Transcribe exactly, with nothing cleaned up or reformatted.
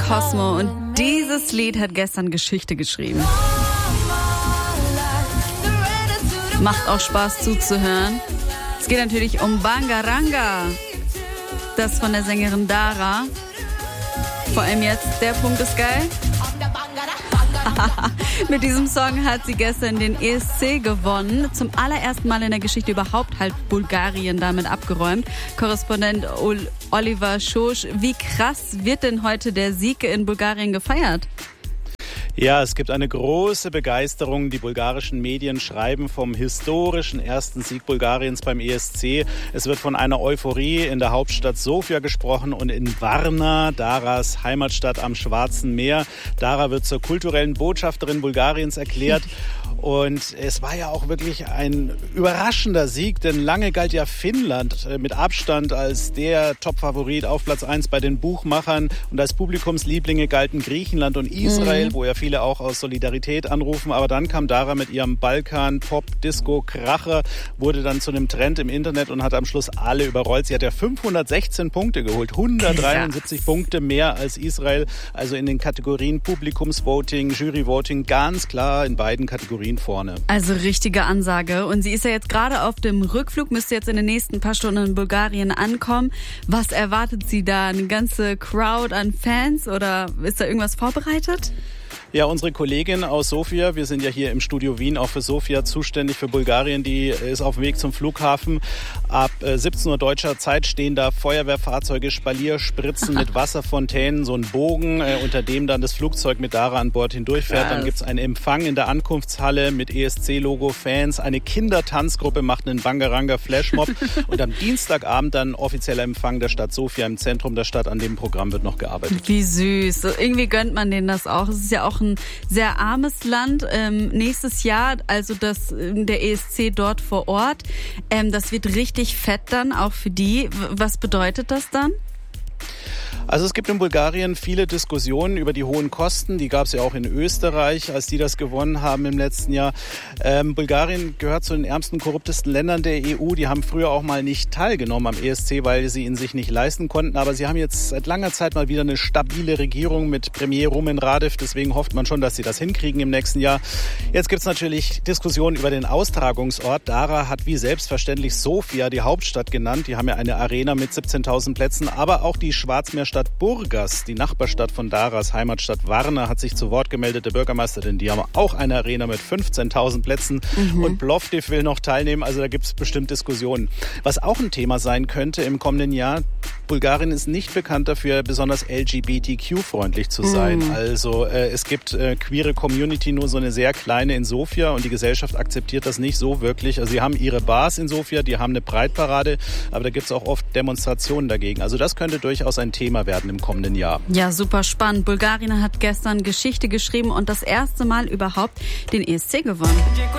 Cosmo und dieses Lied hat gestern Geschichte geschrieben. Macht auch Spaß zuzuhören. Es geht natürlich um Bangaranga. Das von der Sängerin Dara. Vor allem jetzt, der Punkt ist geil. Mit diesem Song hat sie gestern den E S C gewonnen. Zum allerersten Mal in der Geschichte überhaupt halt Bulgarien damit abgeräumt. Korrespondent Oliver Schosch, wie krass wird denn heute der Sieg in Bulgarien gefeiert? Ja, es gibt eine große Begeisterung. Die bulgarischen Medien schreiben vom historischen ersten Sieg Bulgariens beim E S C. Es wird von einer Euphorie in der Hauptstadt Sofia gesprochen und in Varna, Daras Heimatstadt am Schwarzen Meer. Dara wird zur kulturellen Botschafterin Bulgariens erklärt. Und es war ja auch wirklich ein überraschender Sieg, denn lange galt ja Finnland mit Abstand als der Top-Favorit auf Platz eins bei den Buchmachern. Und als Publikumslieblinge galten Griechenland und Israel, mhm. wo ja viele auch aus Solidarität anrufen. Aber dann kam Dara mit ihrem Balkan-Pop-Disco-Kracher, wurde dann zu einem Trend im Internet und hat am Schluss alle überrollt. Sie hat ja fünfhundertsechzehn Punkte geholt, hundertdreiundsiebzig Krass. Punkte mehr als Israel. Also in den Kategorien Publikumsvoting, Juryvoting ganz klar in beiden Kategorien vorne. Also richtige Ansage. Und sie ist ja jetzt gerade auf dem Rückflug, müsste jetzt in den nächsten paar Stunden in Bulgarien ankommen. Was erwartet sie da? Eine ganze Crowd an Fans oder ist da irgendwas vorbereitet? Ja, unsere Kollegin aus Sofia, wir sind ja hier im Studio Wien auch für Sofia zuständig für Bulgarien, die ist auf dem Weg zum Flughafen. Ab siebzehn Uhr deutscher Zeit stehen da Feuerwehrfahrzeuge, Spalierspritzen mit Wasserfontänen, so ein Bogen, äh, unter dem dann das Flugzeug mit Dara an Bord hindurchfährt. Dann gibt's einen Empfang in der Ankunftshalle mit E S C-Logo, Fans. Eine Kindertanzgruppe macht einen Bangaranga-Flashmob und am Dienstagabend dann offizieller Empfang der Stadt Sofia im Zentrum der Stadt. An dem Programm wird noch gearbeitet. Wie süß. So, irgendwie gönnt man denen das auch. Es ist ja auch ein sehr armes Land. Ähm, nächstes Jahr, also das, der E S C dort vor Ort, ähm, das wird richtig fett dann, auch für die. Was bedeutet das dann? Also es gibt in Bulgarien viele Diskussionen über die hohen Kosten. Die gab es ja auch in Österreich, als die das gewonnen haben im letzten Jahr. Ähm, Bulgarien gehört zu den ärmsten, korruptesten Ländern der E U. Die haben früher auch mal nicht teilgenommen am E S C, weil sie ihn sich nicht leisten konnten. Aber sie haben jetzt seit langer Zeit mal wieder eine stabile Regierung mit Premier Rumen Radev. Deswegen hofft man schon, dass sie das hinkriegen im nächsten Jahr. Jetzt gibt es natürlich Diskussionen über den Austragungsort. Dara hat wie selbstverständlich Sofia, die Hauptstadt, genannt. Die haben ja eine Arena mit siebzehntausend Plätzen. Aber auch die Schwarzmeerstadt Burgas, die Nachbarstadt von Daras Heimatstadt Varna, hat sich zu Wort gemeldet, der Bürgermeister, denn die haben auch eine Arena mit fünfzehntausend Plätzen mhm. und Plovdiv will noch teilnehmen, also da gibt es bestimmt Diskussionen. Was auch ein Thema sein könnte im kommenden Jahr, Bulgarien ist nicht bekannt dafür, besonders L G B T Q-freundlich zu sein. Mhm. Also äh, es gibt äh, queere Community, nur so eine sehr kleine in Sofia und die Gesellschaft akzeptiert das nicht so wirklich. Also sie haben ihre Bars in Sofia, die haben eine Breitparade, aber da gibt es auch oft Demonstrationen dagegen. Also das könnte durchaus ein Thema werden im kommenden Jahr. Ja, super spannend. Bulgarien hat gestern Geschichte geschrieben und das erste Mal überhaupt den E S C gewonnen.